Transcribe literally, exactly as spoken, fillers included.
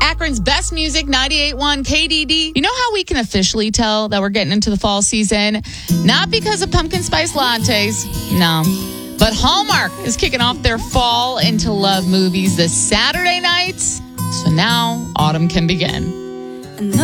Akron's best music, ninety-eight point one K D D. You know how we can officially tell that we're getting into the fall season? Not because of pumpkin spice lattes, no. But Hallmark is kicking off their Fall into Love movies this Saturday night. So now autumn can begin.